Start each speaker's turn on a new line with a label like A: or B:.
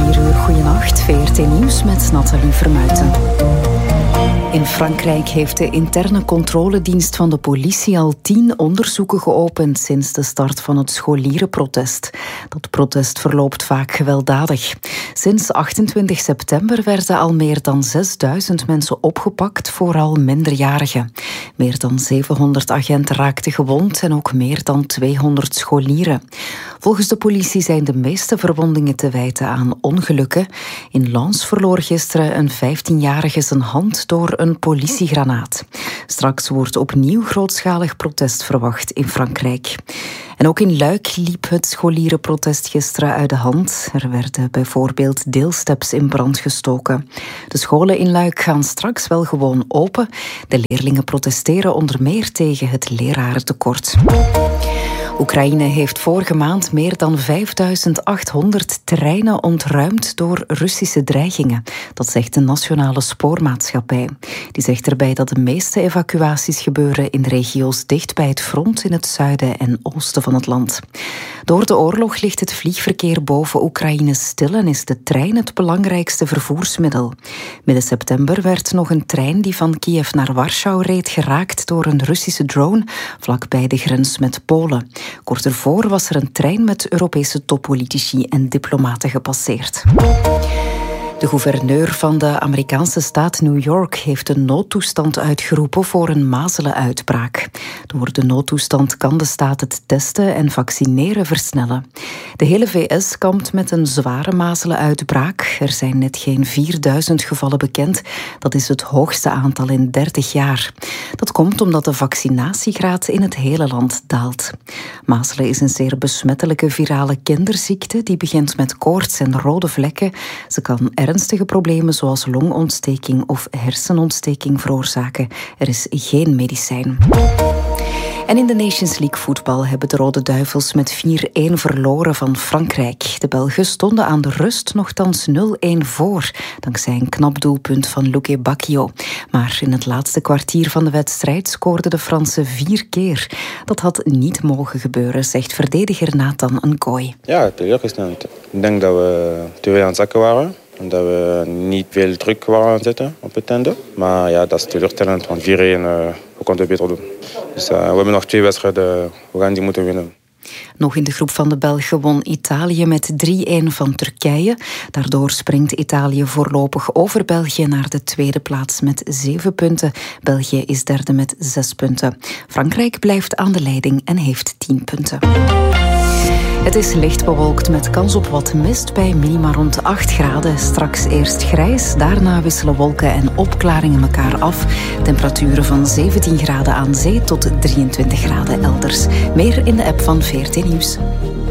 A: 4 uur, goeienacht. VRT Nieuws met Nathalie Vermuijten. In Frankrijk heeft de interne controledienst van de politie al 10 onderzoeken geopend sinds de start van het scholierenprotest. Dat protest verloopt vaak gewelddadig. Sinds 28 september werden al meer dan 6000 mensen opgepakt, vooral minderjarigen. Meer dan 700 agenten raakten gewond en ook meer dan 200 scholieren. Volgens de politie zijn de meeste verwondingen te wijten aan ongelukken. In Lens verloor gisteren een 15-jarige zijn hand door een politiegranaat. Straks wordt opnieuw grootschalig protest verwacht in Frankrijk. En ook in Luik liep het scholierenprotest gisteren uit de hand. Er werden bijvoorbeeld deelsteps in brand gestoken. De scholen in Luik gaan straks wel gewoon open. De leerlingen protesteren onder meer tegen het lerarentekort. Oekraïne heeft vorige maand meer dan 5800 treinen ontruimd door Russische dreigingen. Dat zegt de Nationale Spoormaatschappij. Die zegt erbij dat de meeste evacuaties gebeuren in regio's dicht bij het front in het zuiden en oosten van het land. Door de oorlog ligt het vliegverkeer boven Oekraïne stil en is de trein het belangrijkste vervoersmiddel. Midden september werd nog een trein die van Kiev naar Warschau reed geraakt door een Russische drone vlakbij de grens met Polen. Kort ervoor was er een trein met Europese toppolitici en diplomaten gepasseerd. De gouverneur van de Amerikaanse staat New York heeft een noodtoestand uitgeroepen voor een mazelenuitbraak. Door de noodtoestand kan de staat het testen en vaccineren versnellen. De hele VS kampt met een zware mazelenuitbraak. Er zijn net geen 4000 gevallen bekend. Dat is het hoogste aantal in 30 jaar. Dat komt omdat de vaccinatiegraad in het hele land daalt. Mazelen is een zeer besmettelijke virale kinderziekte die begint met koorts en rode vlekken. Ze kan ernstige problemen zoals longontsteking of hersenontsteking veroorzaken. Er is geen medicijn. En in de Nations League voetbal hebben de Rode Duivels met 4-1 verloren van Frankrijk. De Belgen stonden aan de rust nogthans 0-1 voor, dankzij een knap doelpunt van Luke Bacchio. Maar in het laatste kwartier van de wedstrijd scoorden de Fransen 4 keer. Dat had niet mogen gebeuren, zegt verdediger Nathan N'Koy.
B: Ja, teleurgesteld. Ik denk dat we te veel aan het zakken waren. En dat we niet veel druk waren aan het zetten op het einde. Maar ja, dat is teleurstellend, want 4-1, we konden beter doen. Dus we hebben nog 2 wedstrijden, we gaan die moeten winnen.
A: Nog in de groep van de Belgen won Italië met 3-1 van Turkije. Daardoor springt Italië voorlopig over België naar de tweede plaats met 7 punten. België is derde met 6 punten. Frankrijk blijft aan de leiding en heeft 10 punten. Het is licht bewolkt met kans op wat mist bij minima rond 8 graden. Straks eerst grijs, daarna wisselen wolken en opklaringen elkaar af. Temperaturen van 17 graden aan zee tot 23 graden elders. Meer in de app van VRT Nieuws.